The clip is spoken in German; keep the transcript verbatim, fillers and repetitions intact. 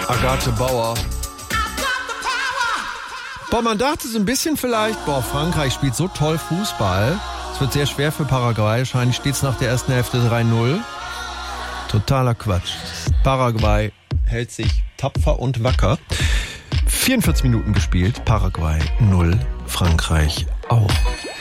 Agathe Bauer. Boah, man dachte so ein bisschen vielleicht, boah, Frankreich spielt so toll Fußball. Es wird sehr schwer für Paraguay. Wahrscheinlich steht es nach der ersten Hälfte drei null. Totaler Quatsch. Paraguay hält sich tapfer und wacker. vierundvierzig Minuten gespielt. Paraguay null, Frankreich auch.